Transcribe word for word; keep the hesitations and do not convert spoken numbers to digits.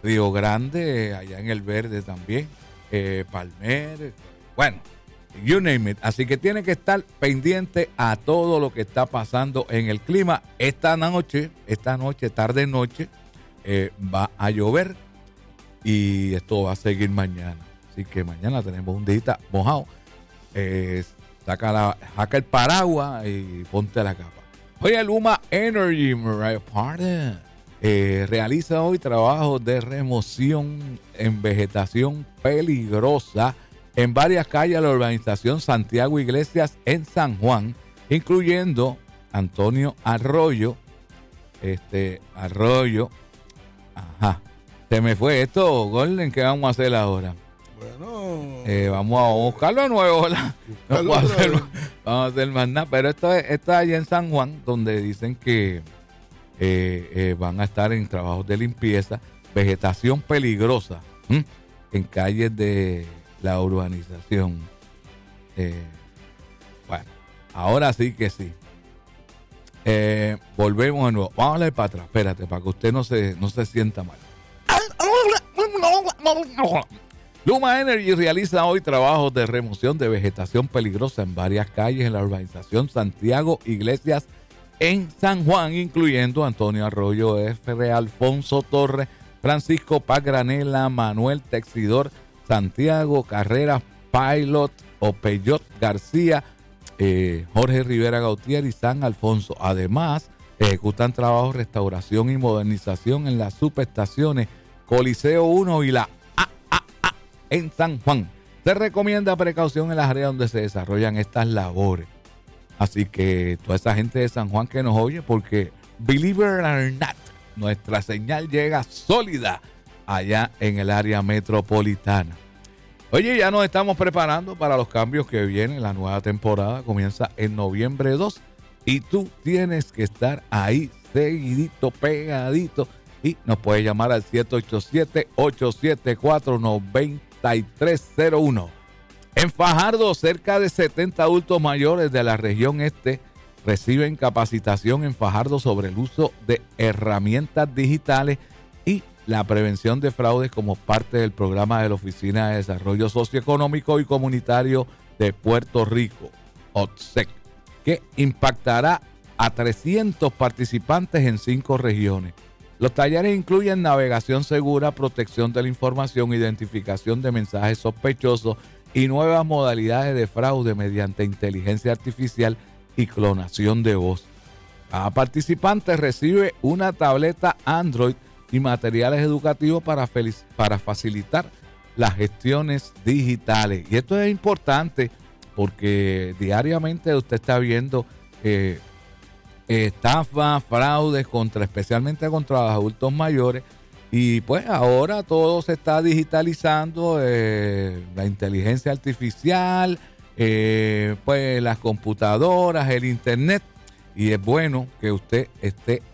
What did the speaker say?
Río Grande, allá en el Verde también, eh, Palmer, bueno, you name it. Así que tiene que estar pendiente a todo lo que está pasando en el clima. Esta noche, esta noche, tarde noche, eh, va a llover y esto va a seguir mañana. Así que mañana tenemos un día mojado. Eh, saca, la, saca el paraguas y ponte la capa. Oye, Luma Energy, Mariah Party, eh, realiza hoy trabajos de remoción en vegetación peligrosa en varias calles de la urbanización Santiago Iglesias en San Juan, incluyendo Antonio Arroyo, este Arroyo, ajá, se me fue esto, Golden, ¿qué vamos a hacer ahora? Bueno, eh, vamos a buscarlo de nuevo, ¿verdad? No vamos, a hacer, vamos a hacer más nada, pero esto es, esto es allá en San Juan, donde dicen que eh, eh, van a estar en trabajos de limpieza, vegetación peligrosa, ¿m? en calles de la urbanización. Eh, bueno, ahora sí que sí. Eh, volvemos de nuevo. Vamos a darle para atrás. Espérate, para que usted no se, no se sienta mal. Luma Energy realiza hoy trabajos de remoción de vegetación peligrosa en varias calles en la urbanización Santiago Iglesias en San Juan, incluyendo Antonio Arroyo F. Alfonso Torres, Francisco Paz Granela, Manuel Texidor, Santiago Carreras, Pilot, Opeyot García, eh, Jorge Rivera Gautier y San Alfonso. Además, ejecutan trabajos de restauración y modernización en las subestaciones Coliseo uno y la A A A en San Juan. Se recomienda precaución en las áreas donde se desarrollan estas labores. Así que toda esa gente de San Juan que nos oye, porque believe it or not, nuestra señal llega sólida allá en el área metropolitana. Oye, ya nos estamos preparando para los cambios que vienen. La nueva temporada comienza en noviembre dos y tú tienes que estar ahí seguidito, pegadito, y nos puedes llamar al siete ocho siete, ocho siete cuatro, nueve tres cero uno. En Fajardo, cerca de setenta adultos mayores de la región este reciben capacitación en Fajardo sobre el uso de herramientas digitales y la prevención de fraudes como parte del programa de la Oficina de Desarrollo Socioeconómico y Comunitario de Puerto Rico, O T S E C, que impactará a trescientos participantes en cinco regiones. Los talleres incluyen navegación segura, protección de la información, identificación de mensajes sospechosos y nuevas modalidades de fraude mediante inteligencia artificial y clonación de voz. Cada participante recibe una tableta Android y materiales educativos para, feliz, para facilitar las gestiones digitales. Y esto es importante porque diariamente usted está viendo eh, estafas, fraudes, contra, especialmente contra los adultos mayores. Y pues ahora todo se está digitalizando, eh, la inteligencia artificial, eh, pues las computadoras, el internet. Y es bueno que usted esté